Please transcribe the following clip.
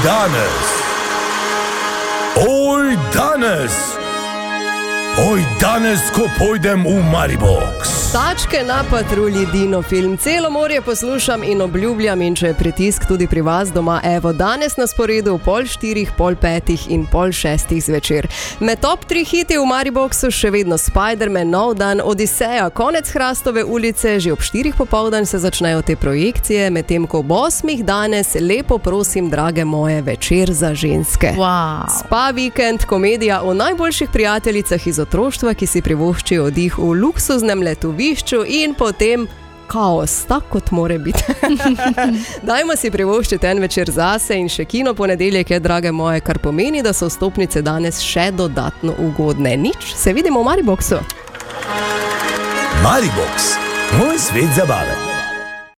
danes, ko pojdem v Maribox. Tačke na patrulji Dino film. Celo morje poslušam in obljubljam, in če je pritisk tudi pri vas doma, evo, danes na sporedu 3:30, 4:30 in 5:30 zvečer. Med top 3 hiti v Mariboxu še vedno Spider-Man, Nov dan, Odiseja, Konec Hrastove ulice, že ob 4 popoldan se začnejo te projekcije, medtem ko ob 8 danes, Lepo prosim, drage moje, večer za ženske. Wow. Spa vikend, komedija o najboljših prijateljicah iz otroštva, ki si privoščijo oddih v luksuznem letovišču in potem kaos, tak kot more biti. Dajmo si privoščiti en večer zase in še kino ponedeljek je, drage moje, kar pomeni, da so vstopnice danes še dodatno ugodne. Nič, se vidimo v Mariboxu. Maribox, moj svet zabave.